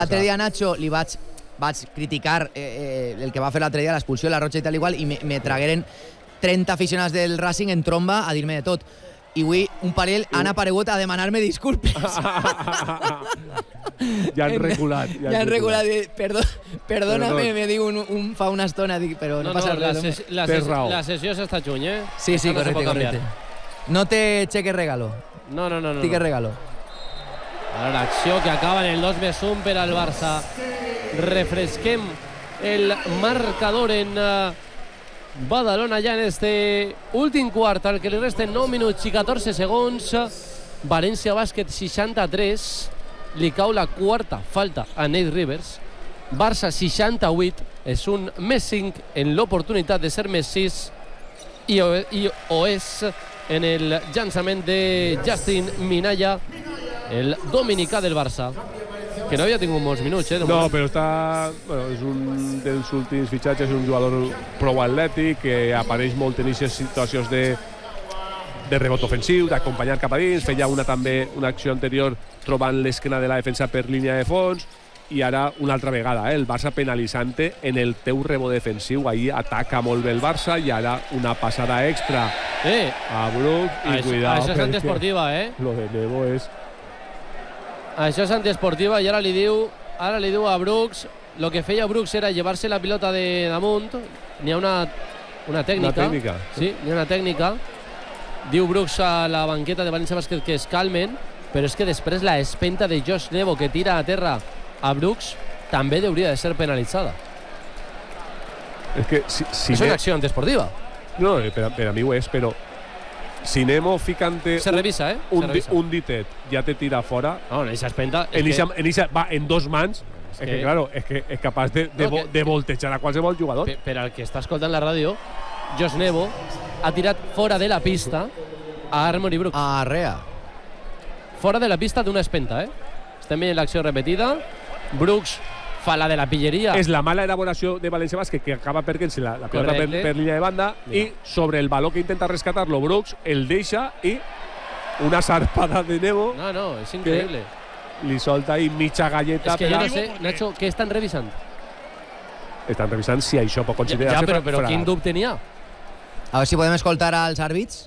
L'altre dia, Nacho, li vaig criticar el que va fer l'altre dia, l'expulsió, la roja i tal igual, i me tragueren 30 aficionats del Racing en tromba a dir-me de tot. I avui un parell han aparegut a demanar-me disculpes. Ja han reculat. Ja han reculat. Perdóname, me diu fa una estona, però no passa res. La sessió s'està juny, eh? Sí, correcte. No té cheque regalo. No. Ticket regalo. Ara l'acció que acaba en el 2+1 per al Barça. Refresquem el marcador en Badalona ja en este últim quart, al que li resten 9 minuts i 14 segons. València Bàsquet 63, li cau la quarta falta a Nate Rivers. Barça 68, és un +5 en l'oportunitat de ser +6 i ho és en el llançament de Justin Minaya, el dominicà del Barça, que no havia tingut molts minuts, No, però és un dels últims fitxatges, és un jugador prou atlètic, que apareix molt en aquestes situacions de rebot ofensiu, d'acompanyar cap a dins. Feia una acció anterior trobant l'esquena de la defensa per línia de fons, i ara una altra vegada, el Barça penalitzant-te en el teu rebot defensiu. Ahir ataca molt bé el Barça, i ara una passada extra a Brooks, i cuidado. Això és antiesportiva, Lo de Nebo és... Això és antiesportiva, i ara li diu a Brooks, lo que feia Brooks era llevar-se la pilota de damunt. N'hi ha una tècnica. Una tècnica. Sí, n'hi ha una tècnica. Diu Brooks a la banqueta de València Bàsquet que es calmen, però és que després la espenta de Josh Nebo que tira a terra a Brooks també hauria de ser penalitzada. És que és una acció antiesportiva. No, per a mi ho és, però si Nemo ficant-te se revisa, un ditet ja te tira fora. No, en eixa espenta va en dos mans. És que, claro, és capaç de voltejar a qualsevol jugador. Per al que està escoltant la ràdio, Josh Nebo ha tirat fora de la pista a Harmony Brooks. Arrea. Fora de la pista d'una espenta, Estem veient l'acció repetida. Brooks fa la de la pilleria. És la mala elaboració de València Bàsquet, que acaba perdent-se la pilota per línia de banda. Mira. I sobre el baló que intenta rescatar-lo Brooks, el deixa, i una zarpada de Nebo. No, és increïble. Li solta ahí mitja galleta. És que jo no sé, Nacho, què estan revisant? Estan revisant si això pot considerar-se però quin dubte n'hi ha? A ver si podem escoltar als àrbits.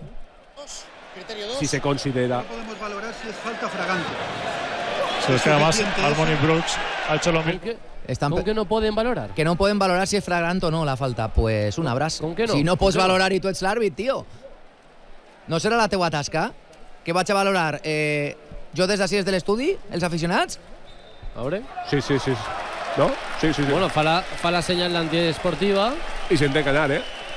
Si se considera. No podemos valorar si es falta fragante. Es que además Harmony Brooks ha hecho lo mismo. ¿Cómo que no pueden valorar? Que no pueden valorar si es flagrante o no la falta. Pues un abraç. Com que no? Si no pots valorar i tu ets l'àrbit, tio. No serà la teua tasca? Que vaig a valorar jo des d'ací des de l'estudi, els aficionats? A veure. Sí. No? Sí. Bueno, fa la senyal antiesportiva. I s'han de callar,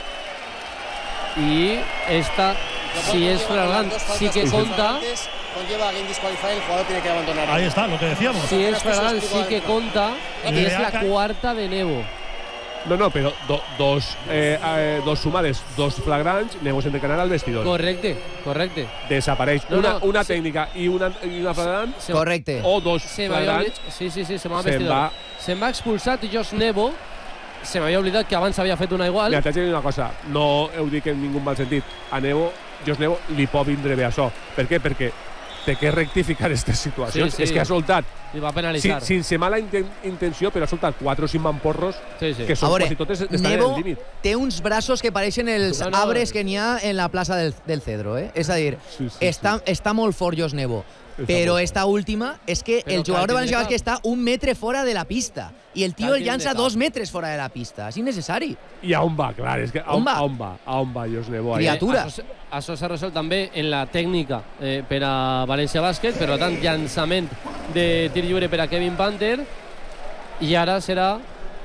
Y esta, si es flagrante, sí que conta. Conlleva game disqualify, el jugador tiene que abandonar. Ahí está, lo que decíamos. Si es flagrante, sí que conta. Y es la cuarta de Nebo. No, però dos sumades, dos flagrants, Nebo s'han de callar al vestidor. Correcte. Desapareix una tècnica i una flagrant. Correcte. O dos flagrants. Sí, se'n va al vestidor. Se'n va expulsat Josh Nebo. Se m'havia oblidat que abans havia fet una igual. Mira, t'haig de dir una cosa, no ho dic en ningú mal sentit. A Nebo, Josh Nebo, li pot vindre bé això. Per què? Perquè té que rectificar aquestes situacions. Sí. És que ha soltat, li va penalitzar. sense mala intenció, però ha soltat 4 o 5 mamporros que són quasi totes estan Nebo en el límit. té uns braços que pareixen els arbres que n'hi ha en la plaça del Cedro. És a dir, està molt fort Josh Nebo. Però esta última és que el jugador de València Bàsquet està 1 metre fora de la pista i el tio el llança 2 metres fora de la pista. És innecessari. I a on va, clar, és que a on va Josh Nebo? Criatura. Això s'ha resolt també en la tècnica per a València Bàsquet, per tant, llançament de tir lliure per a Kevin Panther, i ara serà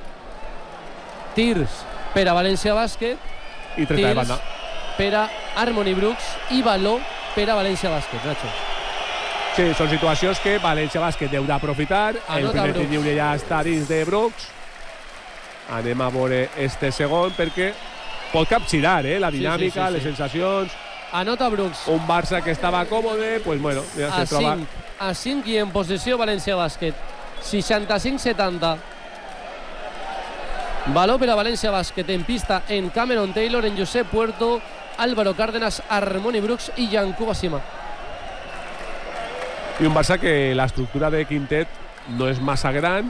tirs per a València Bàsquet i treta de banda per a Harmony Brooks i baló per a València Bàsquet, Nacho. Sí, són situacions que València Bàsquet deu d'aprofitar. El primer tir lliure ja està dins de Brooks. Anem a veure este segon, perquè pot capgirar la dinàmica, les sensacions. Anota Brooks. Un Barça que estava còmode, pues bueno, ja se troba. A 5 i en possessió València Bàsquet. 65-70. Baló per a València Bàsquet en pista en Cameron Taylor, en Josep Puerto, Álvaro Cárdenas, Harmony Brooks i Yankuba Sima. I un Barça que l'estructura de quintet no és massa gran,